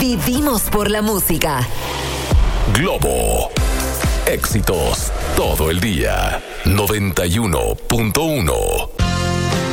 Vivimos por la música. Globo. Éxitos todo el día. 91.1.